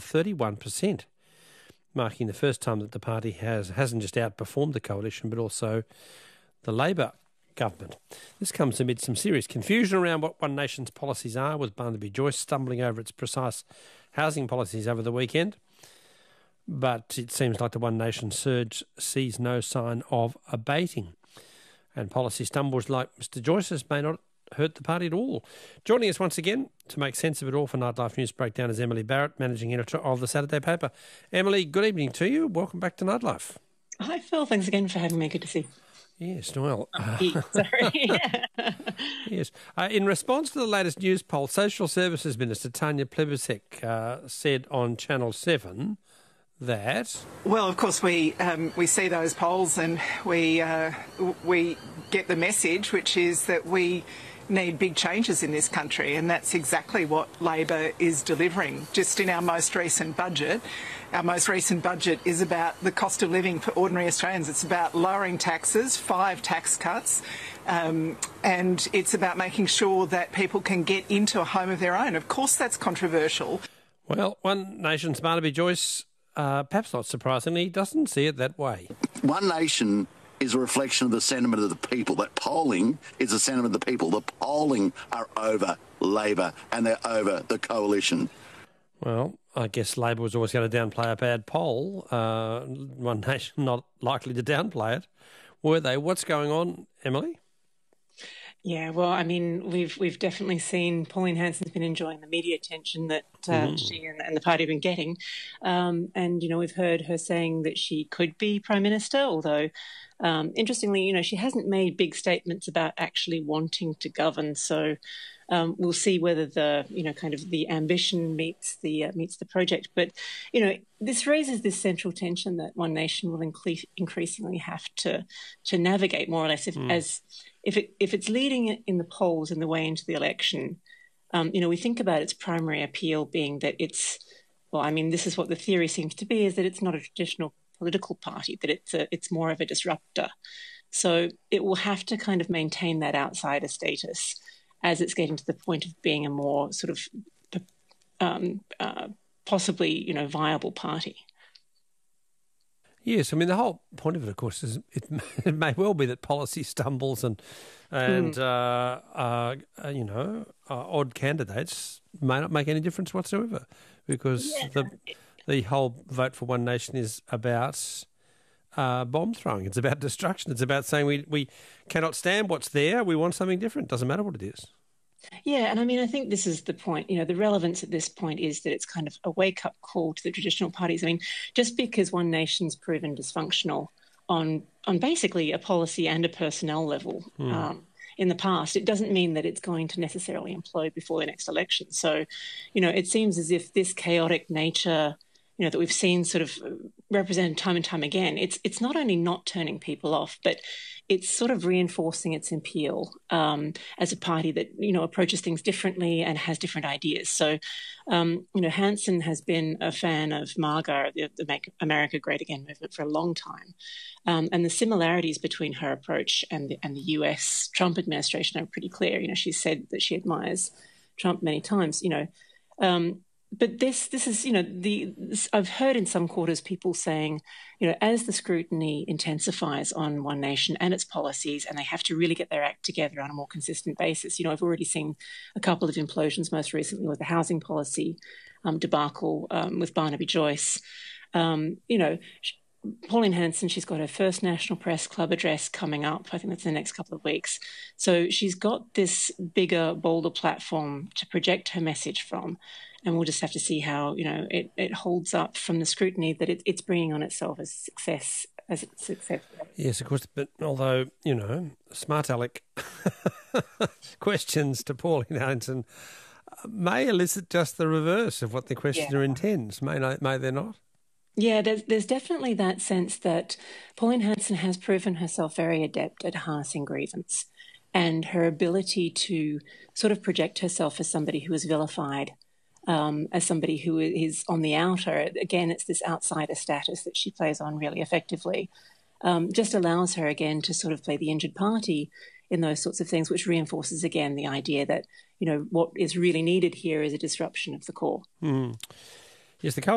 31%, marking the first time that the party hasn't just outperformed the coalition but also the Labor government. This comes amid some serious confusion around what One Nation's policies are, with Barnaby Joyce stumbling over its precise housing policies over the weekend. But it seems like the One Nation surge sees no sign of abating. And policy stumbles like Mr Joyce's may not hurt the party at all. Joining us once again to make sense of it all for Nightlife News Breakdown is Emily Barrett, Managing Editor of the Saturday Paper. Emily, good evening to you. Welcome back to Nightlife. Hi, Phil. Thanks again for having me. Good to see you. Yes, well... Sorry. Yes. In response to the latest news poll, Social Services Minister Tanya Plibersek said on Channel 7 that... Well, of course, we see those polls and we get the message, which is that we need big changes in this country, and that's exactly what Labor is delivering. Just in our most recent budget is about the cost of living for ordinary Australians. It's about lowering taxes, 5 tax cuts, and it's about making sure that people can get into a home of their own. Of course, that's controversial. Well, One Nation's Barnaby Joyce, perhaps not surprisingly, doesn't see it that way. One Nation is a reflection of the sentiment of the people. That polling is a sentiment of the people. The polling are over Labor and they're over the coalition. Well, I guess Labor was always going to downplay a bad poll. One Nation not likely to downplay it, were they? What's going on, Emily? Yeah, well, I mean, we've definitely seen Pauline Hanson's been enjoying the media attention that she and the party have been getting. And, you know, we've heard her saying that she could be Prime Minister, although, interestingly, you know, she hasn't made big statements about actually wanting to govern. So we'll see whether the, you know, kind of the ambition meets the project. But, you know, this raises this central tension that One Nation will increasingly have to navigate, more or less, if it's leading in the polls in the way into the election. You know, we think about its primary appeal being that this is what the theory seems to be, is that it's not a traditional political party, that it's more of a disruptor. So it will have to kind of maintain that outsider status as it's getting to the point of being a more sort of possibly, you know, viable party. Yes, I mean, the whole point of it, of course, is it may well be that policy stumbles and odd candidates may not make any difference whatsoever, because the whole vote for One Nation is about bomb throwing. It's about destruction. It's about saying we cannot stand what's there. We want something different. Doesn't matter what it is. Yeah, and I mean, I think this is the point. You know, the relevance at this point is that it's kind of a wake-up call to the traditional parties. I mean, just because One Nation's proven dysfunctional on basically a policy and a personnel level in the past, it doesn't mean that it's going to necessarily implode before the next election. So, you know, it seems as if this chaotic nature, you know, that we've seen sort of represented time and time again, it's not only not turning people off, but it's sort of reinforcing its appeal as a party that, you know, approaches things differently and has different ideas. So, you know, Hanson has been a fan of MAGA, the Make America Great Again movement, for a long time. And the similarities between her approach and the US Trump administration are pretty clear. You know, she said that she admires Trump many times, you know. But this is, you know, I've heard in some quarters people saying, you know, as the scrutiny intensifies on One Nation and its policies, and they have to really get their act together on a more consistent basis. You know, I've already seen a couple of implosions, most recently with the housing policy debacle with Barnaby Joyce. You know, Pauline Hanson, she's got her first National Press Club address coming up. I think that's in the next couple of weeks. So she's got this bigger, bolder platform to project her message from. And we'll just have to see how, you know, it holds up from the scrutiny that it's bringing on itself as success. Yes, of course. But although, you know, smart aleck questions to Pauline Hanson may elicit just the reverse of what the questioner intends. May they not? Yeah, there's definitely that sense that Pauline Hanson has proven herself very adept at harnessing grievance, and her ability to sort of project herself as somebody who is vilified, as somebody who is on the outer. Again, it's this outsider status that she plays on really effectively. Just allows her, again, to sort of play the injured party in those sorts of things, which reinforces, again, the idea that, you know, what is really needed here is a disruption of the core. Yes, the